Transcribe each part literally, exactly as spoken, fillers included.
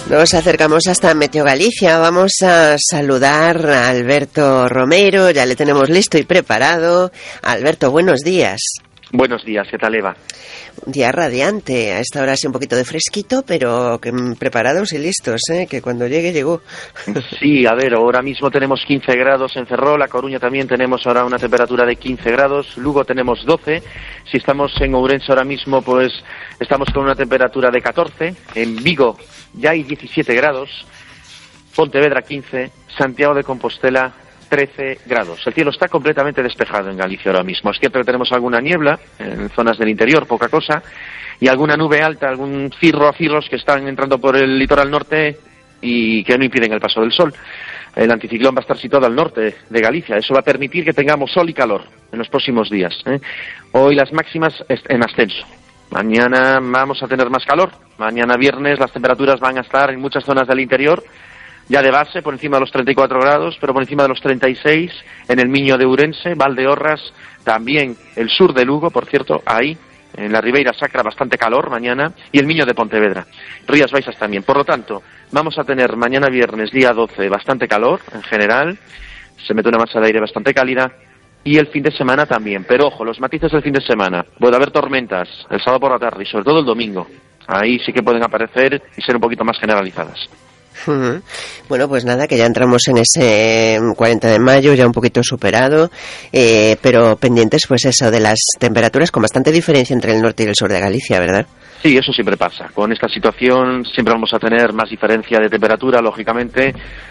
Nos acercamos hasta Meteo Galicia. Vamos a saludar a Alberto Romero. Ya le tenemos listo y preparado. Alberto, buenos días. Buenos días, ¿qué tal, Eva? Un día radiante. A esta hora sí un poquito de fresquito, pero que preparados y listos, ¿eh? Que cuando llegue, llegó. Sí, a ver, ahora mismo tenemos quince grados en Ferrol, La Coruña también tenemos ahora una temperatura de quince grados, Lugo tenemos doce, si estamos en Ourense ahora mismo, pues estamos con una temperatura de catorce, en Vigo ya hay diecisiete grados, Pontevedra quince, Santiago de Compostela trece grados. El cielo está completamente despejado en Galicia ahora mismo. Es cierto que tenemos alguna niebla en zonas del interior, poca cosa, y alguna nube alta, algún cirro a cirros que están entrando por el litoral norte y que no impiden el paso del sol. El anticiclón va a estar situado al norte de Galicia. Eso va a permitir que tengamos sol y calor en los próximos días, ¿eh? Hoy las máximas en ascenso. Mañana vamos a tener más calor. Mañana viernes las temperaturas van a estar en muchas zonas del interior ya de base por encima de los treinta y cuatro grados, pero por encima de los treinta y seis en el Miño de Ourense, Valdeorras, también el sur de Lugo, por cierto, ahí, en la Ribeira Sacra, bastante calor mañana, y el Miño de Pontevedra, Rías Baixas también. Por lo tanto, vamos a tener mañana viernes, día doce, bastante calor en general, se mete una masa de aire bastante cálida, y el fin de semana también. Pero ojo, los matices del fin de semana, puede haber tormentas el sábado por la tarde y sobre todo el domingo, ahí sí que pueden aparecer y ser un poquito más generalizadas. Uh-huh. Bueno, pues nada, que ya entramos en ese cuarenta de mayo, ya un poquito superado, eh, pero pendientes pues eso de las temperaturas con bastante diferencia entre el norte y el sur de Galicia, ¿verdad? Sí, eso siempre pasa. Con esta situación siempre vamos a tener más diferencia de temperatura, lógicamente,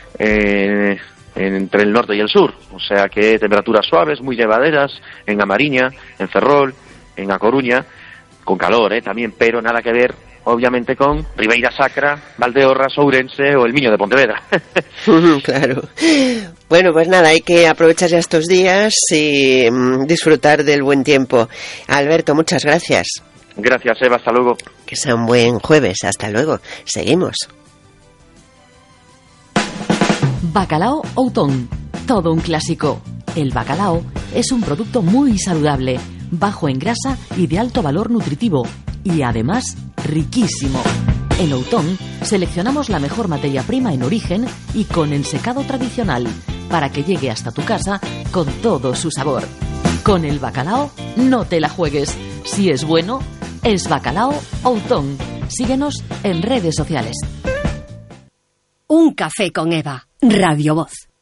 eh, entre el norte y el sur. O sea que temperaturas suaves, muy llevaderas, en A Mariña, en Ferrol, en A Coruña, con calor, eh, también, pero nada que ver obviamente con Ribeira Sacra, Valdeorras, Ourense o el Miño de Pontevedra. Claro. Bueno, pues nada, hay que aprovechar ya estos días y mm, disfrutar del buen tiempo. Alberto, muchas gracias. Gracias, Eva, hasta luego. Que sea un buen jueves, hasta luego. Seguimos. Bacalao Outón, todo un clásico. El bacalao es un producto muy saludable, bajo en grasa y de alto valor nutritivo, y además riquísimo. En Outón seleccionamos la mejor materia prima en origen y con ensecado tradicional para que llegue hasta tu casa con todo su sabor. Con el bacalao no te la juegues. Si es bueno, es Bacalao Outón. Síguenos en redes sociales. Un café con Eva, Radio Voz.